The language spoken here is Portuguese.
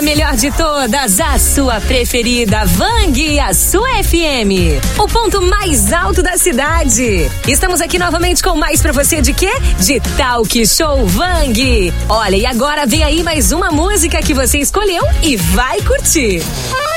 melhor de todas, a sua preferida, Vang, a sua FM. O ponto mais alto da cidade. Estamos aqui novamente com mais pra você de quê? De Talk Show Vang. Olha, e agora vem aí mais uma música que você escolheu e vai curtir.